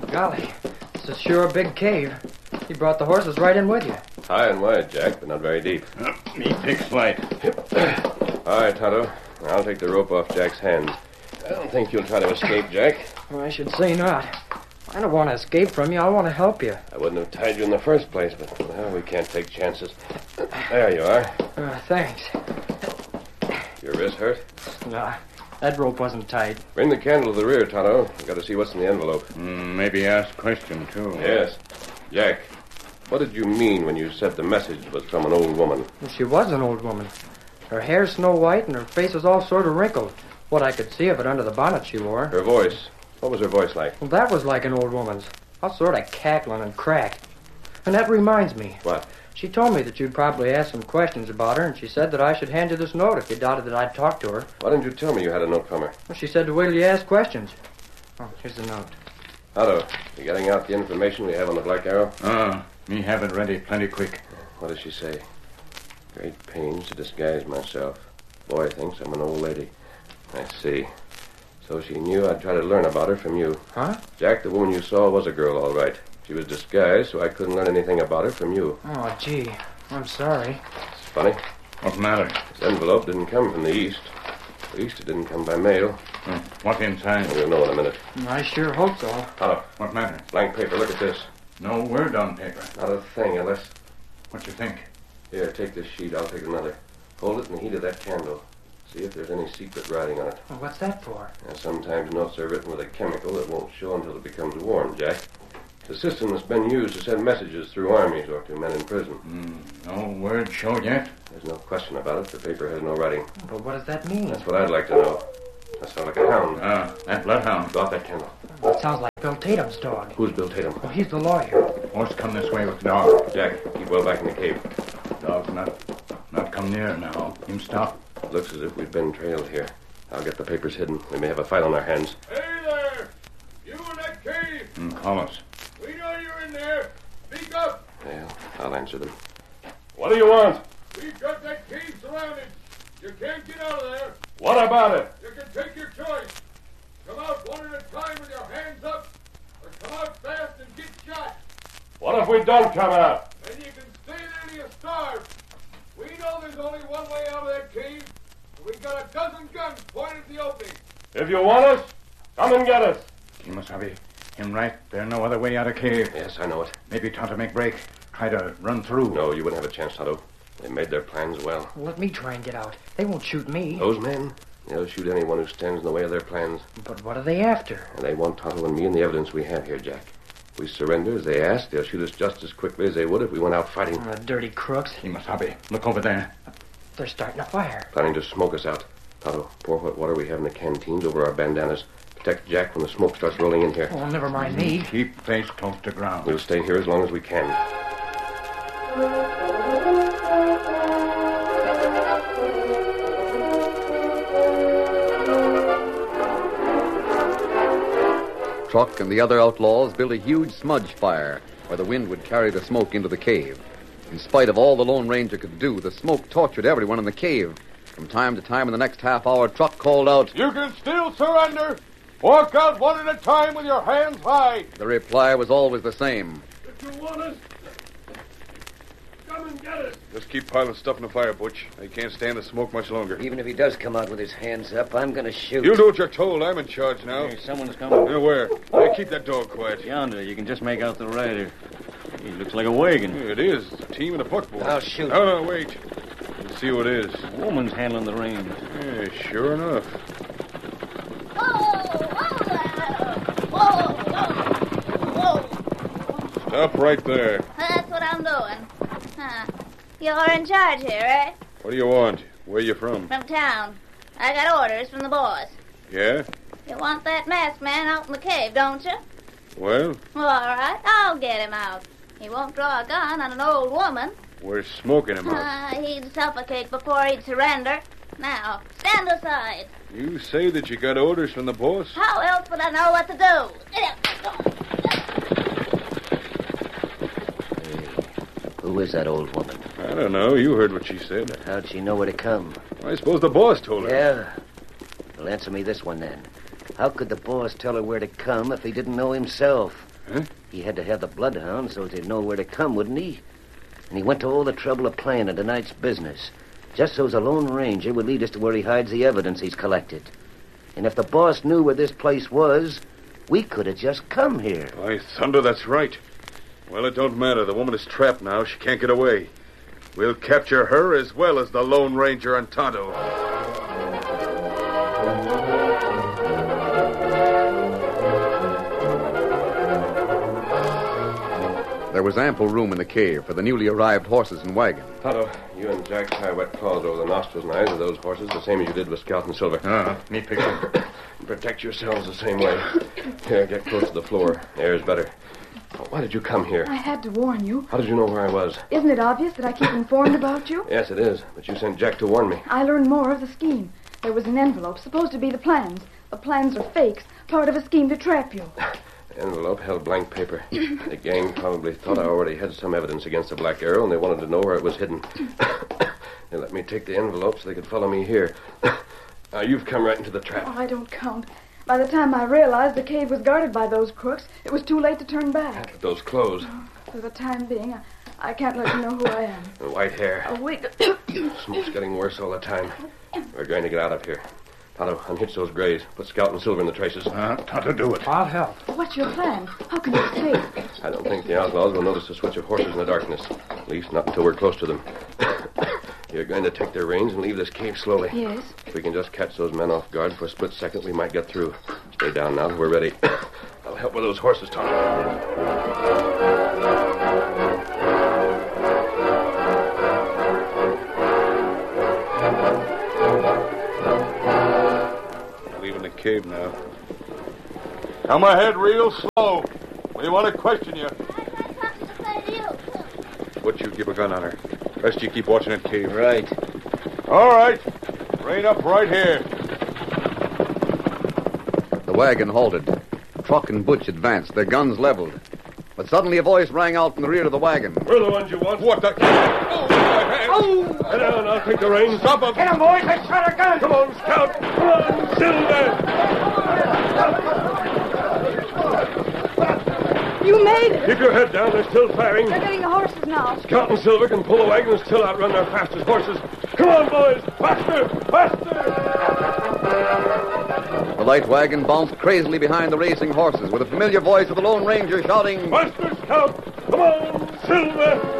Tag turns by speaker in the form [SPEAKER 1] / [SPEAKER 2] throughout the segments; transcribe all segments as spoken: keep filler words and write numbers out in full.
[SPEAKER 1] Golly, this is sure a big cave. You brought the horses right in with you.
[SPEAKER 2] High and wide, Jack, but not very deep.
[SPEAKER 3] Uh, me pick's light.
[SPEAKER 2] All right, Tonto. I'll take the rope off Jack's hands. I don't think you'll try to escape, Jack.
[SPEAKER 1] Well, I should say not. I don't want to escape from you. I want to help you.
[SPEAKER 2] I wouldn't have tied you in the first place, but, well, we can't take chances. There you are.
[SPEAKER 1] Uh, thanks.
[SPEAKER 2] Your wrist hurt?
[SPEAKER 1] Nah, that rope wasn't tight.
[SPEAKER 2] Bring the candle to the rear, Tonto. I've got to see what's in the envelope.
[SPEAKER 3] Mm, maybe ask question, too.
[SPEAKER 2] Yes. Jack, what did you mean when you said the message was from an old woman?
[SPEAKER 1] Well, she was an old woman. Her hair's snow white and her face was all sort of wrinkled. What I could see of it under the bonnet she wore.
[SPEAKER 2] Her voice. What was her voice like?
[SPEAKER 1] Well, that was like an old woman's. All sort of cackling and cracked. And that reminds me.
[SPEAKER 2] What?
[SPEAKER 1] She told me that you'd probably ask some questions about her, and she said that I should hand you this note if you doubted that I'd talk to her.
[SPEAKER 2] Why didn't you tell me you had a note from her?
[SPEAKER 1] Well, she said to wait till you ask questions. Oh, here's the note.
[SPEAKER 2] Otto, you getting out the information we have on the Black Arrow?
[SPEAKER 3] Ah, me have it ready plenty quick.
[SPEAKER 2] What does she say? Great pains to disguise myself. Boy thinks I'm an old lady. I see. So she knew I'd try to learn about her from you.
[SPEAKER 1] Huh?
[SPEAKER 2] Jack, the woman you saw, was a girl, all right. She was disguised, so I couldn't learn anything about her from you.
[SPEAKER 1] Oh, gee. I'm sorry.
[SPEAKER 2] It's funny.
[SPEAKER 3] What matter?
[SPEAKER 2] This envelope didn't come from the east. At least it didn't come by mail.
[SPEAKER 3] Hmm. What inside?
[SPEAKER 2] We'll know in a minute.
[SPEAKER 1] I sure hope so.
[SPEAKER 2] Otto,
[SPEAKER 3] What matter?
[SPEAKER 2] blank paper. Look at this.
[SPEAKER 3] No word on paper.
[SPEAKER 2] Not a thing unless...
[SPEAKER 3] What you think?
[SPEAKER 2] Here, take this sheet. I'll take another. Hold it in the heat of that candle. See if there's any secret writing on it.
[SPEAKER 1] Well, what's that for?
[SPEAKER 2] And sometimes notes are written with a chemical that won't show until it becomes warm, Jack. It's a system that's been used to send messages through armies or to men in prison.
[SPEAKER 3] Mm, no word showed yet?
[SPEAKER 2] There's no question about it. The paper has no writing.
[SPEAKER 1] But what does that mean?
[SPEAKER 2] That's what I'd like to know. That sounds like a hound.
[SPEAKER 3] Ah, that bloodhound.
[SPEAKER 2] Go out that candle.
[SPEAKER 1] It sounds like Bill Tatum's dog.
[SPEAKER 2] Who's Bill Tatum?
[SPEAKER 1] Well, he's the lawyer.
[SPEAKER 3] Horse come this way with the dog.
[SPEAKER 2] Jack, keep well back in the cave.
[SPEAKER 3] Dog's not, not come near now. Him stop.
[SPEAKER 2] Looks as if we've been trailed here. I'll get the papers hidden. We may have a fight on our hands.
[SPEAKER 4] Hey there! You in that cave!
[SPEAKER 3] Mm, call us.
[SPEAKER 4] We know you're in there. Speak up!
[SPEAKER 2] Well, I'll answer them.
[SPEAKER 4] What do you want? We've got that cave surrounded. You can't get out of there.
[SPEAKER 2] What about it?
[SPEAKER 4] You can take your choice. Come out one at a time with your hands up, or come out fast and get shot.
[SPEAKER 2] What if we don't come out?
[SPEAKER 4] Then you can stay there till you starve. We know there's only one way out of that cave, and we've got a dozen guns pointed at the opening.
[SPEAKER 2] If you want us, come and get us.
[SPEAKER 3] Kimasabi. Him right. There's no other way out of cave.
[SPEAKER 2] Yes, I know it.
[SPEAKER 3] Maybe try to make break. Try to run through.
[SPEAKER 2] No, you wouldn't have a chance, Tonto. They made their plans well.
[SPEAKER 1] Well, let me try and get out. They won't shoot me.
[SPEAKER 2] Those men, they'll shoot anyone who stands in the way of their plans.
[SPEAKER 1] But what are they after?
[SPEAKER 2] And they want Tonto and me and the evidence we have here, Jack. If we surrender as they ask, they'll shoot us just as quickly as they would if we went out fighting.
[SPEAKER 1] Oh, dirty crooks.
[SPEAKER 3] Kimasabi. Look over there.
[SPEAKER 1] They're starting a fire.
[SPEAKER 2] Planning to smoke us out. Tonto, pour what water we have in the canteens over our bandanas. Protect Jack when the smoke starts rolling in here.
[SPEAKER 1] Oh, never mind me.
[SPEAKER 3] Keep face close to ground.
[SPEAKER 2] We'll stay here as long as we can.
[SPEAKER 5] Truck and the other outlaws built a huge smudge fire where the wind would carry the smoke into the cave. In spite of all the Lone Ranger could do, the smoke tortured everyone in the cave. From time to time in the next half hour, Truck called out,
[SPEAKER 4] You can still surrender. Walk out one at a time with your hands high.
[SPEAKER 5] The reply was always the same.
[SPEAKER 4] If you want us, come and get us.
[SPEAKER 6] Just keep piling stuff in the fire, Butch. They can't stand the smoke much longer.
[SPEAKER 7] Even if he does come out with his hands up, I'm going to shoot.
[SPEAKER 6] You'll do what you're told. I'm in charge now.
[SPEAKER 8] Hey, someone's coming.
[SPEAKER 6] Yeah, where? Hey, keep that dog quiet.
[SPEAKER 8] Yonder, you can just make out the rider. He looks like a wagon.
[SPEAKER 6] Yeah, it is. It's a team and a buckboard.
[SPEAKER 7] I'll shoot.
[SPEAKER 6] No, no, wait. Let's see who it is.
[SPEAKER 8] A woman's handling the reins.
[SPEAKER 6] Yeah, sure enough. Stop right there.
[SPEAKER 9] That's what I'm doing. Huh. You're in charge here, eh?
[SPEAKER 6] What do you want? Where you from?
[SPEAKER 9] From town. I got orders from the boss.
[SPEAKER 6] Yeah?
[SPEAKER 9] You want that masked man out in the cave, don't you?
[SPEAKER 6] Well,
[SPEAKER 9] All right, I'll get him out. He won't draw a gun on an old woman.
[SPEAKER 6] we're smoking him out.
[SPEAKER 9] Uh, he'd suffocate before he'd surrender. Now, stand aside.
[SPEAKER 6] You say that you got orders from the boss?
[SPEAKER 9] How else would I know what to do?
[SPEAKER 7] Who is that old woman?
[SPEAKER 6] I don't know. You heard what she said.
[SPEAKER 7] How'd she know where to come?
[SPEAKER 6] I suppose the boss told her.
[SPEAKER 7] Yeah. Well, answer me this one, then. How could the boss tell her where to come if he didn't know himself?
[SPEAKER 3] Huh?
[SPEAKER 7] He had to have the bloodhound so they'd know where to come, wouldn't he? And he went to all the trouble of planning tonight's business, just so's a Lone Ranger would lead us to where he hides the evidence he's collected. And if the boss knew where this place was, we could have just come here.
[SPEAKER 6] By thunder, that's right. Well, it don't matter. The woman is trapped now. She can't get away. We'll capture her as well as the Lone Ranger and Tonto.
[SPEAKER 5] There was ample room in the cave for the newly arrived horses and wagon.
[SPEAKER 2] Tonto, you and Jack tie wet cloths over the nostrils and eyes of those horses, the same as you did with Scout and Silver.
[SPEAKER 3] Uh-huh. Me pick up.
[SPEAKER 2] Protect yourselves the same way. Here, get close to the floor. Air's better. Why did you come here?
[SPEAKER 10] I had to warn you.
[SPEAKER 2] How did you know where I was?
[SPEAKER 10] Isn't it obvious that I keep informed about you?
[SPEAKER 2] Yes, it is. But you sent Jack to warn me.
[SPEAKER 10] I learned more of the scheme. There was an envelope supposed to be the plans. The plans are fakes, part of a scheme to trap you.
[SPEAKER 2] The envelope held blank paper. The gang probably thought I already had some evidence against the Black Arrow, and they wanted to know where it was hidden. They let me take the envelope so they could follow me here. Now, you've come right into the trap.
[SPEAKER 10] Oh, I don't count. By the time I realized the cave was guarded by those crooks, it was too late to turn back.
[SPEAKER 2] But those clothes.
[SPEAKER 10] For the time being, I, I can't let you know who I am.
[SPEAKER 2] The white hair.
[SPEAKER 10] A wig.
[SPEAKER 2] Smoke's getting worse all the time. We're going to get out of here. Tonto, unhitch those grays. Put Scout and Silver in the traces.
[SPEAKER 3] Uh, Tonto, do it.
[SPEAKER 1] I'll help.
[SPEAKER 10] What's your plan? How can you escape?
[SPEAKER 2] I don't think the outlaws will notice the switch of horses in the darkness. At least not until we're close to them. You're going to take their reins and leave this cave slowly.
[SPEAKER 10] Yes.
[SPEAKER 2] If we can just catch those men off guard for a split second, we might get through. Stay down now. We're ready. I'll help with those horses, Tonto.
[SPEAKER 6] Leaving the cave now. Come ahead real slow. We want to question you. What you keep a gun on her? Rest you keep watching that cave.
[SPEAKER 7] Right.
[SPEAKER 6] All right. Rein up right here.
[SPEAKER 5] The wagon halted. Truck and Butch advanced, their guns leveled. But suddenly a voice rang out from the rear of the wagon.
[SPEAKER 2] We're the ones you want.
[SPEAKER 6] What the... Oh, my hand.
[SPEAKER 2] Oh! Get down, I'll take the reins.
[SPEAKER 6] Stop him.
[SPEAKER 1] Get him, boys. I shot a gun.
[SPEAKER 2] Come on, Scout. Come on, Silver.
[SPEAKER 10] You made it.
[SPEAKER 2] Keep your head down. They're still firing.
[SPEAKER 10] They're getting the horses now.
[SPEAKER 2] Scout and Silver can pull the wagon and still outrun their fastest horses. Come on, boys. Faster. Faster.
[SPEAKER 5] The light wagon bounced crazily behind the racing horses with the familiar voice of the Lone Ranger shouting,
[SPEAKER 2] Faster, Scout. Come on, Silver.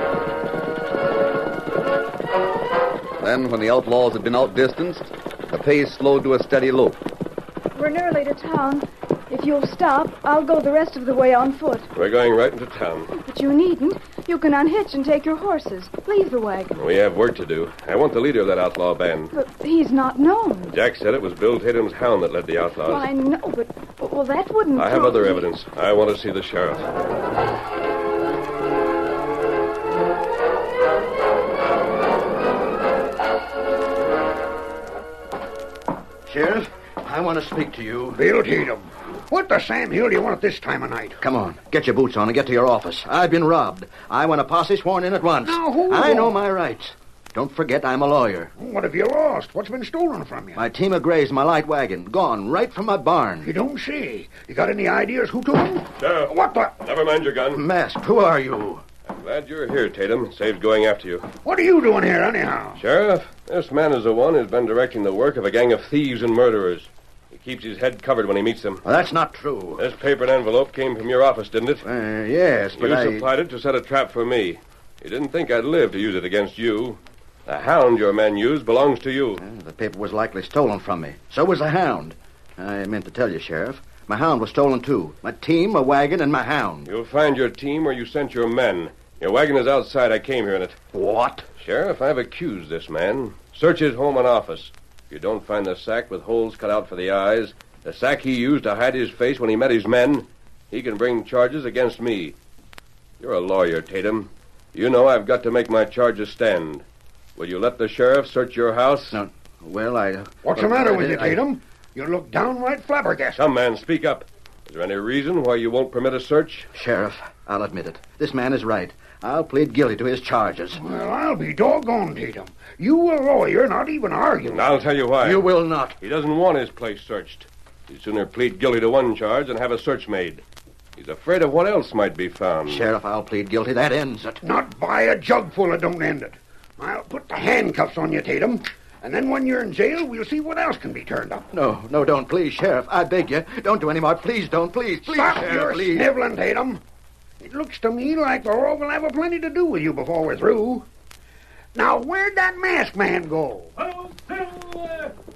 [SPEAKER 5] Then, when the outlaws had been outdistanced, the pace slowed to a steady lope.
[SPEAKER 10] We're nearly to town. If you'll stop, I'll go the rest of the way on foot.
[SPEAKER 2] We're going right into town.
[SPEAKER 10] But you needn't. You can unhitch and take your horses. Leave the wagon.
[SPEAKER 2] We have work to do. I want the leader of that outlaw band.
[SPEAKER 10] But he's not known.
[SPEAKER 2] Jack said it was Bill Tatum's hound that led the outlaws.
[SPEAKER 10] Well, I know, but... Well, that wouldn't...
[SPEAKER 2] I have
[SPEAKER 10] prove-
[SPEAKER 2] other evidence. I want to see the sheriff.
[SPEAKER 11] Sheriff, I want to speak to you.
[SPEAKER 12] Bill Tatum. What the Sam Hill do you want at this time of night?
[SPEAKER 11] Come on, get your boots on and get to your office. I've been robbed. I want a posse sworn in at once.
[SPEAKER 12] Now, who...
[SPEAKER 11] I know my rights. Don't forget I'm a lawyer.
[SPEAKER 12] What have you lost? What's been stolen from you?
[SPEAKER 11] My team of grays, my light wagon, gone right from my barn.
[SPEAKER 12] You don't say. You got any ideas who took them?
[SPEAKER 2] Sheriff.
[SPEAKER 12] What the...
[SPEAKER 2] Never mind your gun.
[SPEAKER 11] Masked, who are you?
[SPEAKER 2] I'm glad you're here, Tatum. It saves going after you.
[SPEAKER 12] What are you doing here, anyhow?
[SPEAKER 2] Sheriff, this man is the one who's been directing the work of a gang of thieves and murderers. He keeps his head covered when he meets them.
[SPEAKER 11] Well, that's not true.
[SPEAKER 2] This paper and envelope came from your office, didn't it?
[SPEAKER 11] Uh, yes, but
[SPEAKER 2] you
[SPEAKER 11] I...
[SPEAKER 2] supplied it to set a trap for me. You didn't think I'd live to use it against you. The hound your men used belongs to you.
[SPEAKER 11] Uh, the paper was likely stolen from me. So was the hound. I meant to tell you, Sheriff. My hound was stolen, too. My team, my wagon, and my hound.
[SPEAKER 2] You'll find your team where you sent your men. Your wagon is outside. I came here in it.
[SPEAKER 11] What?
[SPEAKER 2] Sheriff, I've accused this man. Search his home and office. If you don't find the sack with holes cut out for the eyes, the sack he used to hide his face when he met his men, he can bring charges against me. You're a lawyer, Tatum. You know I've got to make my charges stand. Will you let the sheriff search your house?
[SPEAKER 11] No. Well, I...
[SPEAKER 12] What's
[SPEAKER 11] well,
[SPEAKER 12] the matter
[SPEAKER 11] I,
[SPEAKER 12] with you,
[SPEAKER 11] I,
[SPEAKER 12] Tatum? You look downright flabbergasted.
[SPEAKER 2] Come, man, speak up. Is there any reason why you won't permit a search?
[SPEAKER 11] Sheriff, I'll admit it. This man is right. I'll plead guilty to his charges.
[SPEAKER 12] Well, I'll be doggone, Tatum. You a lawyer, not even arguing.
[SPEAKER 2] I'll tell you why.
[SPEAKER 11] You will not.
[SPEAKER 2] He doesn't want his place searched. He'd sooner plead guilty to one charge than have a search made. He's afraid of what else might be found.
[SPEAKER 11] Sheriff, I'll plead guilty. That ends it.
[SPEAKER 12] Not by a jugful it don't end it. I'll put the handcuffs on you, Tatum. And then when you're in jail, we'll see what else can be turned up.
[SPEAKER 11] No, no, don't, please, Sheriff. I beg you. Don't do any more. Please don't, please, please,
[SPEAKER 12] Stop
[SPEAKER 11] Sheriff,
[SPEAKER 12] your
[SPEAKER 11] please.
[SPEAKER 12] sniveling, Tatum. It looks to me like the law will have a plenty to do with you before we're through. Now, where'd that masked man go?
[SPEAKER 4] Oh, Silver!